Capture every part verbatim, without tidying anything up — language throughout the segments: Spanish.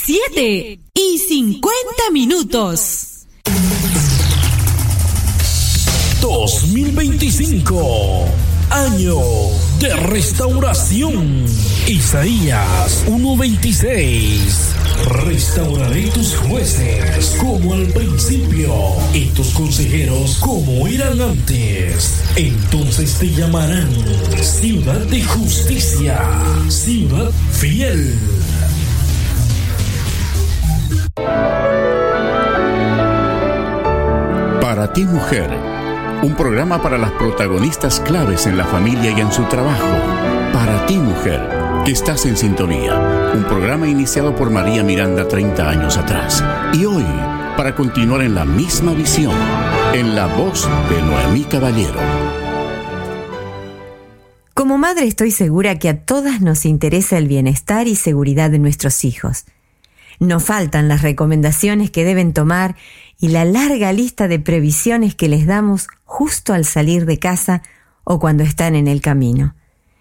siete y cincuenta minutos. dos mil veinticinco, año de restauración. Isaías uno veintiséis. Restauraré tus jueces como al principio y tus consejeros como eran antes. Entonces te llamarán ciudad de justicia, ciudad fiel. Para ti, mujer, un programa para las protagonistas claves en la familia y en su trabajo. Para ti, mujer, que estás en sintonía. Un programa iniciado por María Miranda treinta años atrás. Y hoy, para continuar en la misma visión, en la voz de Noemí Caballero. Como madre estoy segura que a todas nos interesa el bienestar y seguridad de nuestros hijos. No faltan las recomendaciones que deben tomar y la larga lista de previsiones que les damos justo al salir de casa o cuando están en el camino.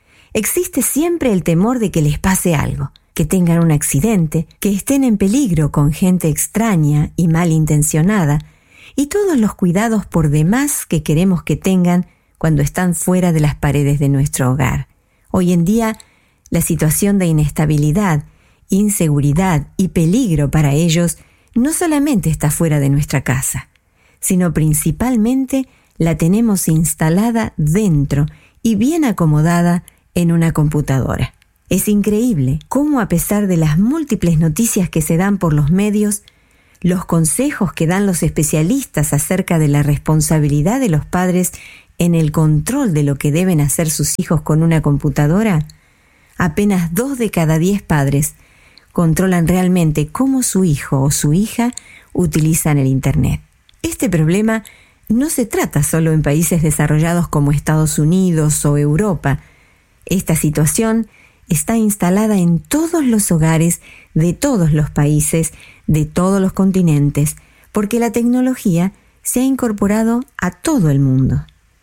Existe siempre el temor de que les pase algo, que tengan un accidente, que estén en peligro con gente extraña y malintencionada, y todos los cuidados por demás que queremos que tengan cuando están fuera de las paredes de nuestro hogar. Hoy en día, la situación de inestabilidad, inseguridad y peligro para ellos no solamente está fuera de nuestra casa, sino principalmente la tenemos instalada dentro y bien acomodada en una computadora. Es increíble cómo, a pesar de las múltiples noticias que se dan por los medios, los consejos que dan los especialistas acerca de la responsabilidad de los padres en el control de lo que deben hacer sus hijos con una computadora, apenas dos de cada diez padres controlan realmente cómo su hijo o su hija utilizan el Internet. Este problema no se trata solo en países desarrollados como Estados Unidos o Europa. Esta situación está instalada en todos los hogares de todos los países, de todos los continentes, porque la tecnología se ha incorporado a todo el mundo.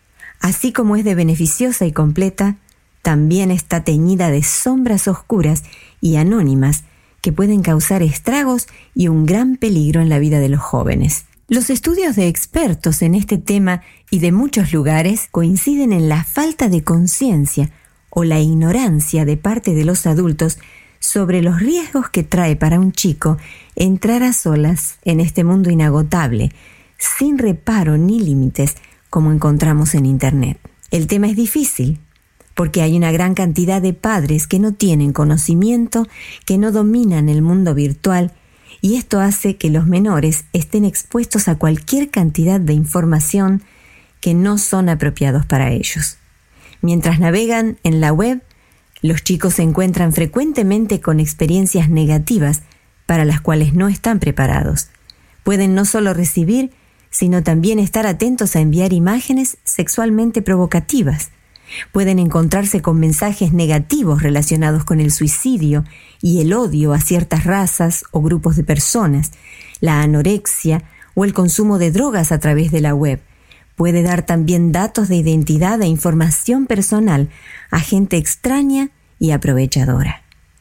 Así como es de beneficiosa y completa, también está teñida de sombras oscuras y anónimas que pueden causar estragos y un gran peligro en la vida de los jóvenes. Los estudios de expertos en este tema y de muchos lugares coinciden en la falta de conciencia o la ignorancia de parte de los adultos sobre los riesgos que trae para un chico entrar a solas en este mundo inagotable, sin reparo ni límites como encontramos en Internet. El tema es difícil, porque hay una gran cantidad de padres que no tienen conocimiento, que no dominan el mundo virtual, y esto hace que los menores estén expuestos a cualquier cantidad de información que no son apropiados para ellos. Mientras navegan en la web, los chicos se encuentran frecuentemente con experiencias negativas para las cuales no están preparados. Pueden no solo recibir, sino también estar atentos a enviar imágenes sexualmente provocativas. Pueden encontrarse con mensajes negativos relacionados con el suicidio y el odio a ciertas razas o grupos de personas, la anorexia o el consumo de drogas a través de la web. Puede dar también datos de identidad e información personal a gente extraña y aprovechadora.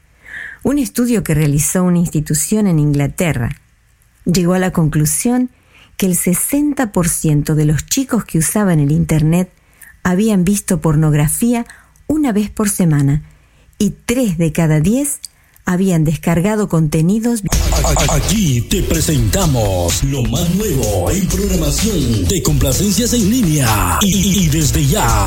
Un estudio que realizó una institución en Inglaterra llegó a la conclusión que el sesenta por ciento de los chicos que usaban el Internet habían visto pornografía una vez por semana y tres de cada diez habían descargado contenidos. Aquí te presentamos lo más nuevo en programación de complacencias en línea y, y desde ya